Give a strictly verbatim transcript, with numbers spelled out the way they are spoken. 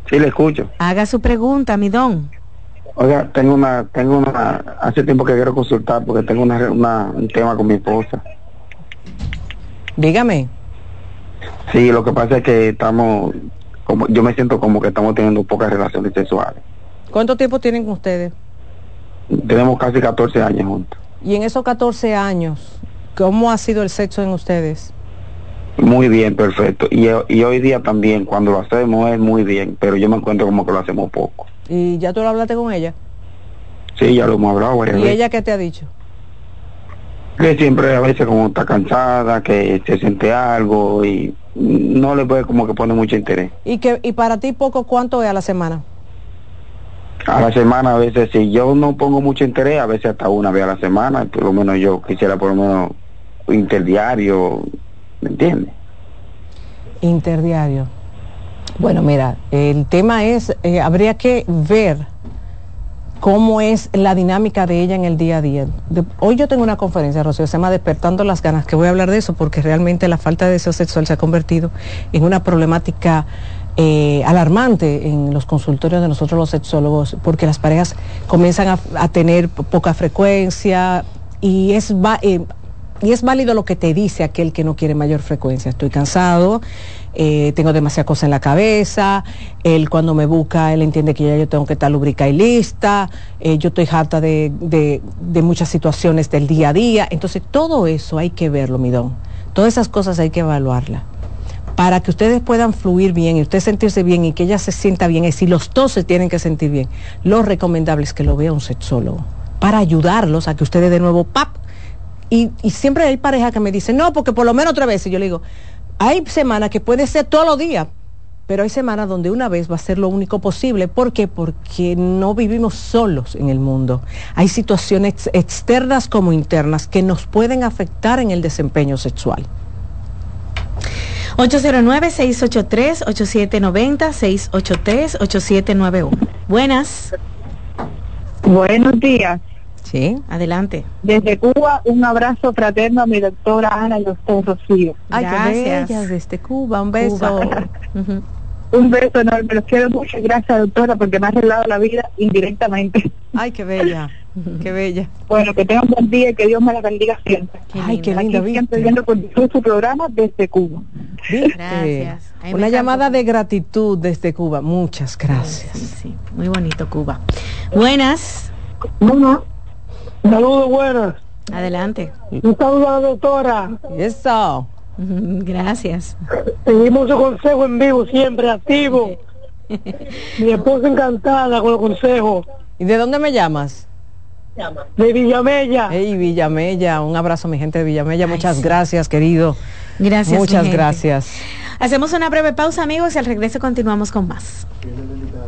Sí, le escucho. Haga su pregunta, mi don. Oiga, tengo una, tengo una, hace tiempo que quiero consultar porque tengo una, una, un tema con mi esposa. Dígame. Sí, lo que pasa es que estamos, como yo me siento como que estamos teniendo pocas relaciones sexuales. ¿Cuánto tiempo tienen ustedes? Tenemos casi catorce años juntos. Y en esos catorce años, ¿cómo ha sido el sexo en ustedes? Muy bien, perfecto. Y, y hoy día también, cuando lo hacemos es muy bien, pero yo me encuentro como que lo hacemos poco. ¿Y ya tú lo hablaste con ella? Sí, ya lo hemos hablado varias ¿Y veces. ella qué te ha dicho? Que siempre a veces como está cansada, que se siente algo y no le puede como que pone mucho interés. ¿Y que y para ti poco cuánto es a la semana? A la semana a veces, si yo no pongo mucho interés, a veces hasta una vez a la semana, por lo menos yo quisiera por lo menos interdiario, ¿me entiendes? Interdiario. Bueno, mira, el tema es, eh, habría que ver cómo es la dinámica de ella en el día a día. De, hoy yo tengo una conferencia, Rocío, se llama Despertando las Ganas, que voy a hablar de eso porque realmente la falta de deseo sexual se ha convertido en una problemática eh, alarmante en los consultorios de nosotros los sexólogos, porque las parejas comienzan a, a tener poca frecuencia y es, va, eh, y es válido lo que te dice aquel que no quiere mayor frecuencia. Estoy cansado, eh, tengo demasiada cosa en la cabeza, él cuando me busca, él entiende que ya yo tengo que estar lubricada y lista, eh, yo estoy harta de, de, de muchas situaciones del día a día. Entonces todo eso hay que verlo, mi don. Todas esas cosas hay que evaluarlas para que ustedes puedan fluir bien y usted sentirse bien y que ella se sienta bien. Y si los dos se tienen que sentir bien, lo recomendable es que lo vea un sexólogo para ayudarlos a que ustedes de nuevo ¡pap! Y, y siempre hay parejas que me dicen, no, porque por lo menos otra vez. Y yo le digo, hay semanas que puede ser todos los días, pero hay semanas donde una vez va a ser lo único posible. ¿Por qué? Porque no vivimos solos en el mundo. Hay situaciones externas como internas que nos pueden afectar en el desempeño sexual. ocho cero nueve, seis ocho tres, ocho siete nueve cero, seis ocho tres, ocho siete nueve uno. Buenas. Buenos días. Sí, adelante. Desde Cuba, un abrazo fraterno a mi doctora Ana y a usted, Rocío. Ay, gracias. qué bella, desde Cuba, un beso. Cuba. Uh-huh. Un beso enorme, los quiero mucho y gracias, doctora, porque me ha arreglado la vida indirectamente. Ay, qué bella, qué bella. Bueno, que tengan un buen día y que Dios me la bendiga siempre. Qué Ay, qué linda. linda, Aquí siempre ¿viste? viendo por su programa desde Cuba. ¿Viste? Gracias. Ahí me Una encantó. llamada de gratitud desde Cuba. Muchas gracias. Sí, sí, muy bonito Cuba. Buenas. Bueno, saludos, buenas. Adelante. Un saludo a la doctora. Eso. Ujú, gracias. Seguimos su consejo en vivo, siempre activo. Mi esposa encantada con los consejos. ¿Y de dónde me llamas? De Villamella. Hey, Villamella, un abrazo a mi gente de Villamella. Ay, Muchas sí. gracias, querido. Gracias. Muchas mi gente. gracias. Hacemos una breve pausa, amigos, y al regreso continuamos con más.